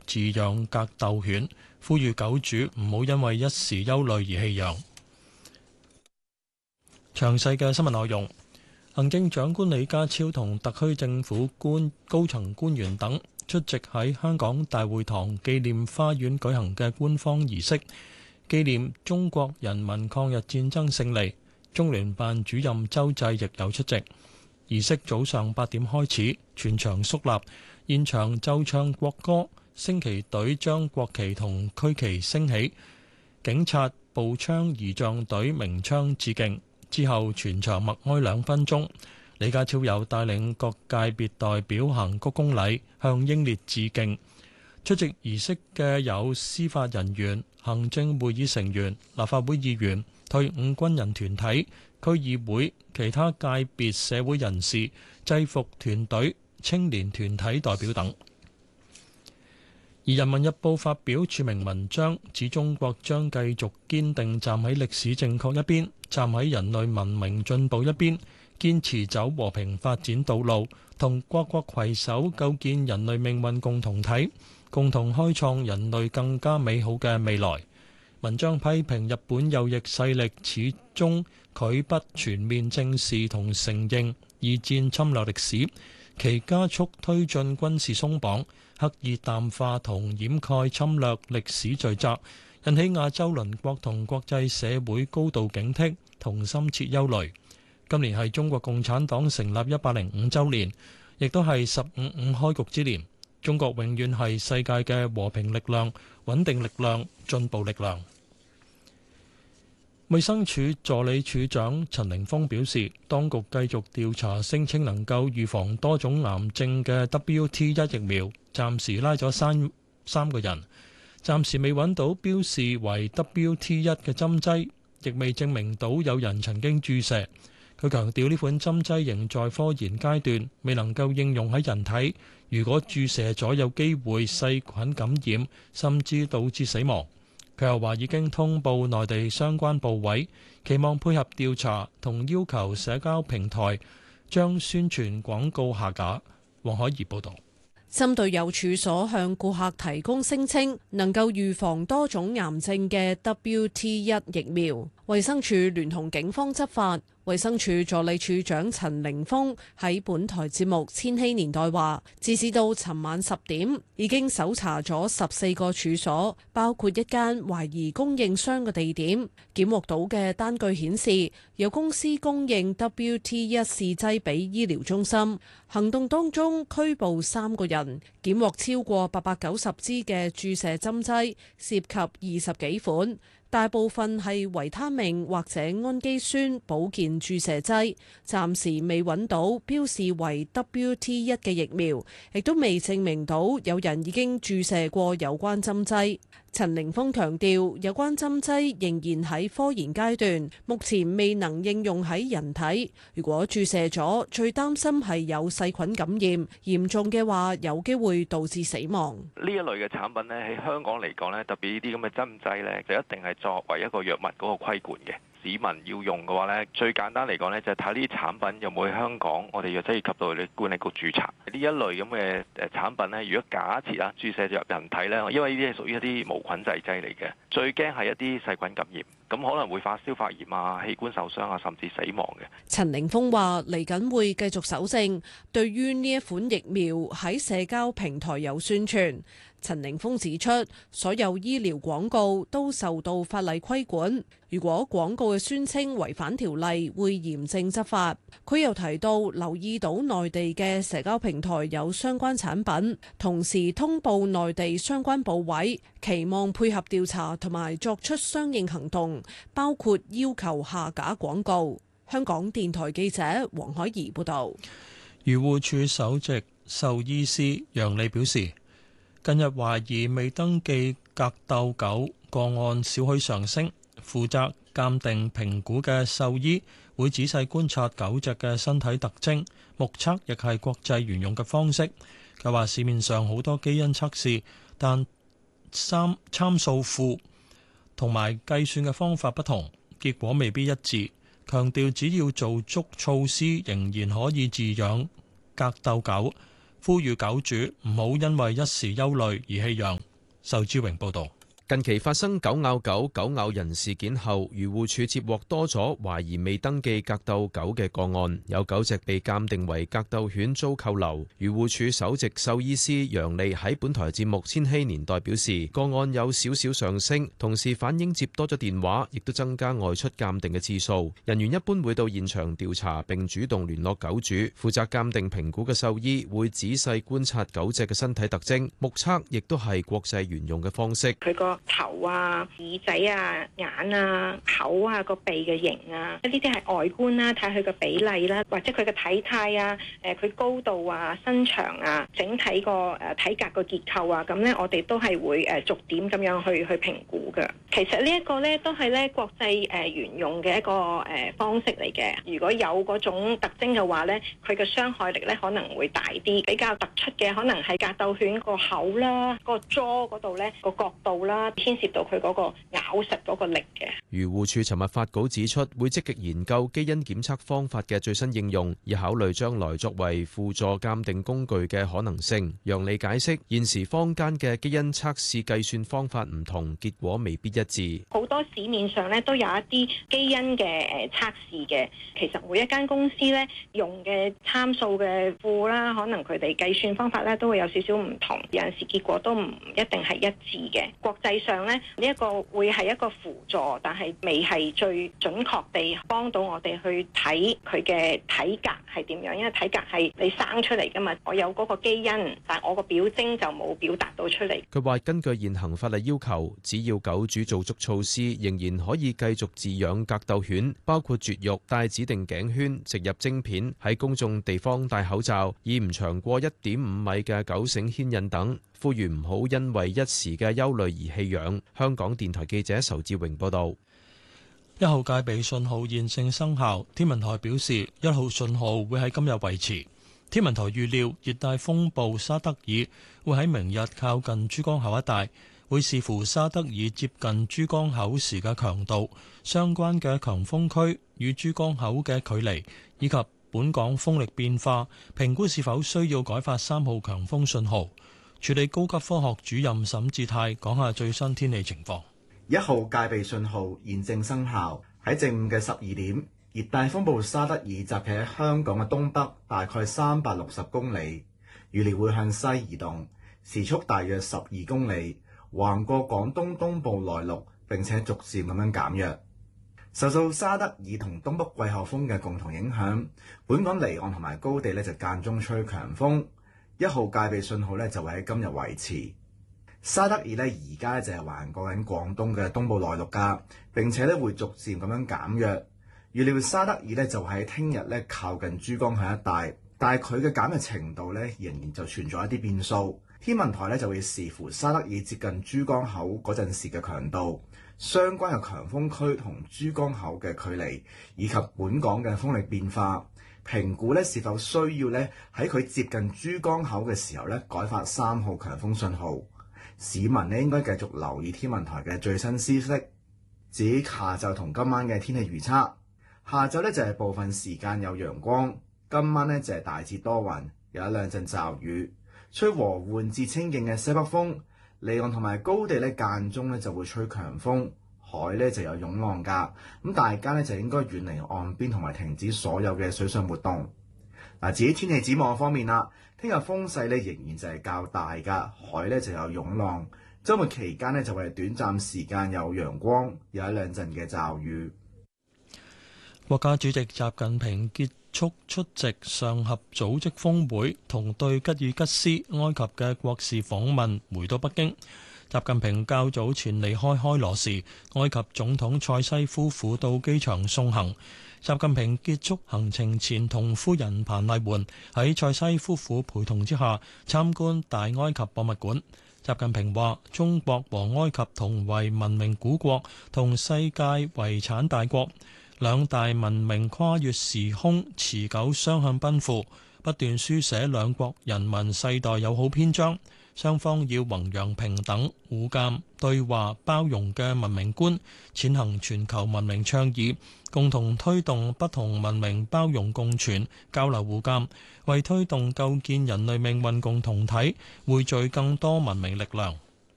飼養格鬥犬，呼籲狗主唔好因為一時憂慮而棄養。詳細嘅新聞內容，行政長官李家超同特區政府高層官員等出席喺香港大會堂紀念花園舉行嘅官方儀式，紀念中國人民抗日戰爭勝利。中聯辦主任周濟亦有出席。儀式早上8點開始，全場肅立，現場奏唱國歌，升旗隊將國旗同區旗升起，警察、步槍儀仗隊鳴槍致敬。之後全場默哀2分鐘。李家超有帶領各界別代表行鞠躬禮，向英烈致敬。出席儀式嘅有司法人員、行政會議成員、立法會議員、退伍軍人團體、區議會、其他界別社會人士、制服團隊、青年團體代表等。而《人民日報》發表署名文章，指中國將繼續堅定站喺歷史正確一邊，站喺人類文明進步一邊，堅持走和平發展道路，同各國攜手構建人類命運共同體，共同開創人類更加美好嘅未來。文章批評日本右翼勢力始終拒不全面正視同承認二戰侵略歷史，其加速推進軍事鬆綁，刻意淡化同掩蓋侵略歷史罪責，引起亞洲鄰國同國際社會高度警惕同深切憂慮。今年係中國共產黨成立105週年，亦都係15.5開局之年。中國永遠係世界嘅和平力量、穩定力量、進步力量。衛生署助理署長陳凌峰表示，當局繼續調查聲稱能夠預防多種癌症嘅 WT1 疫苗，暫時拉咗三個人，暫時未揾到標示為 WT1 嘅針劑，亦未證明到有人曾經注射。佢強調呢款針劑仍在科研階段，未能夠應用喺人體。如果注射咗，有機會細菌感染，甚至導致死亡。佢又話已經通報內地相關部委，期望配合調查同要求社交平台將宣傳廣告下架。黃海怡報導。 針對有處所向顧客提供聲稱能夠預防多種癌症嘅 WT1 疫苗，衛生署聯同警方執法。衛生署助理署長陳凌峰喺本台節目《千禧年代》話，截至到尋晚10點，已經搜查咗14個處所，包括一間懷疑供應商嘅地點。檢獲到嘅單據顯示，有公司供應 WT1 試劑俾醫療中心。行動當中拘捕3個人，檢獲超過890支嘅注射針劑，涉及20幾款。大部分係維他命或者氨基酸保健注射劑，暫時未揾到標示為 WT1 嘅疫苗，亦都未證明到有人已經注射過有關針劑。陳凌峰強調，有關針劑仍然喺科研階段，目前未能應用喺人體。如果注射咗，最擔心係有細菌感染，嚴重嘅話有機會導致死亡。 呢一類嘅產品呢，喺香港嚟講呢，特別呢啲咁嘅針劑呢，就一定係作為一個藥物嗰個規管嘅。市民要用嘅話呢，最簡單嚟講呢，就係睇呢啲產品有冇喺香港我哋藥劑業及道理管理局註冊。呢一類咁嘅產品呢，如果假設啊注射入人體呢，因為呢啲係屬於一啲無菌製劑嚟嘅，最驚係一啲細菌感染，咁可能會發燒發炎啊、器官受傷啊，甚至死亡嘅。 陳凌峰話：嚟緊會繼續搜證，對於呢一款疫苗喺社交平台有宣傳。陳凌峰指出，所有醫療廣告都受到法例規管，如果廣告嘅宣稱違反條例，會嚴正執法。佢又提到，留意到內地嘅社交平台有相關產品，同時通報內地相關部委，期望配合調查同埋作出相應行動，包括要求下架廣告。香港電台記者黃海怡報導。 漁護署首席獸醫師楊利表示，近日懷疑未登記格鬥狗個案少許上升，負責鑑定評估嘅獸醫會仔細觀察狗隻嘅身體特徵，目測亦係國際沿用嘅方式。佢話市面上好多基因測試，但參數庫同埋計算嘅方法不同，結果未必一致。強調只要做足措施，仍然可以飼養格鬥狗。 呼籲狗主唔好因為一時憂慮而棄養。仇志榮報導。 近期發生狗咬狗、狗咬人事件後，漁護署接獲多咗懷疑未登記格鬥狗嘅個案，有狗隻被鑑定為格鬥犬遭扣留。漁護署首席獸醫師楊利喺本台節目《千禧年代》表示，個案有少少上升，同時反映接多咗電話，亦都增加外出鑑定嘅次數。人員一般會到現場調查並主動聯絡狗主，負責鑑定評估嘅獸醫會仔細觀察狗隻嘅身體特徵，目測亦都係國際沿用嘅方式。 佢個頭啊、耳仔啊、眼啊、口啊、個鼻嘅形啊，呢啲係外觀啦，睇佢個比例啦，或者佢嘅體態啊、佢高度啊、身長啊、整體個體格個結構啊，咁咧我哋都係會逐點咁樣去評估嘅。其實呢一個咧都係咧國際沿用嘅一個方式嚟嘅。如果有嗰種特徵嘅話咧，佢嘅傷害力咧可能會大啲。比較突出嘅可能係格鬥犬個口啦、個 jaw 嗰度咧個角度啦，牽涉到佢嗰個咬實嗰個力嘅。 漁護署尋日發稿指出，會積極研究基因檢測方法嘅最新應用，以考慮將來作為輔助鑑定工具嘅可能性。楊利解釋，現時坊間嘅基因測試計算方法唔同，結果未必一致。 好多市面上咧都有一啲基因嘅測試嘅，其實每一間公司咧用嘅參數嘅庫啦，可能佢哋計算方法咧都會有少少唔同，有陣時結果都唔一定係一致嘅。國際上咧呢一個會係一個輔助，但係未係最準確地幫到我哋去睇佢嘅體格係點樣，因為體格係你生出嚟㗎嘛，我有嗰個基因，但我個表徵就冇表達到出嚟。 佢話根據現行法例要求，只要狗主做足措施，仍然可以繼續飼養格鬥犬，包括絕育、戴指定頸圈、植入晶片、喺公眾地方戴口罩、以唔長過1.5米嘅狗繩牽引等。呼籲唔好因為一時嘅憂慮而棄養。香港電台記者仇志榮報導。 1號戒備信號現正生效，天文台表示1號信號會喺今日維持。天文台預料熱帶風暴沙德爾會喺明日靠近珠江口一帶，會視乎沙德爾接近珠江口時嘅強度、相關嘅強風區與珠江口嘅距離，以及本港風力變化，評估是否需要改發3號強風信號。處理高級科學主任沈志泰講下最新天氣情況。 1號戒備信號現正生效，喺正午嘅12點，熱帶風暴沙德爾集結喺香港嘅東北，大概360公里，預料會向西移動，時速大約12公里，橫過廣東東部內陸，並且逐漸咁樣減弱。受到沙德爾同東北季候風嘅共同影響，本港離岸同埋高地就間中吹強風。1號戒備信號就會喺今日維持。沙德爾而家就係橫過緊廣東嘅東部內陸㗎，並且會逐漸咁樣減弱。預料沙德爾就喺聽日靠近珠江口一帶，但係佢嘅減弱程度仍然就存在一啲變數。天文台就會視乎沙德爾接近珠江口嗰陣時嘅強度、相關嘅強風區同珠江口嘅距離，以及本港嘅風力變化，評估是否需要喺佢接近珠江口嘅時候改發3號強風信號。市民應該繼續留意天文台嘅最新消息。至於下晝同今晚嘅天氣預測，下晝就係部分時間有陽光，今晚就係大致多雲，有1兩陣驟雨，吹和緩至清勁嘅西北風，離岸同埋高地間中就會吹強風，海就有湧浪㗎。咁大家就應該遠離岸邊同埋停止所有嘅水上活動。至於天氣展望方面啦，聽日風勢仍然就係較大㗎，海就有湧浪。週末期間就會短暫時間有陽光，有1兩陣嘅驟雨。 國家主席習近平結束出席上合組織峰會同對吉爾吉斯、埃及嘅國事訪問，回到北京。習近平較早前離開開羅時，埃及總統塞西夫婦到機場送行。習近平結束行程前，同夫人彭麗媛喺塞西夫婦陪同之下參觀大埃及博物館。習近平話：中國和埃及同為文明古國同世界遺產大國，兩大文明跨越時空，持久雙向奔赴，不斷書寫兩國人民世代友好篇章。 雙方要弘揚平等、互鑑、對話、包容嘅文明觀，踐行全球文明倡議，共同推動不同文明包容共存、交流互鑑，為推動構建人類命運共同體匯聚更多文明力量。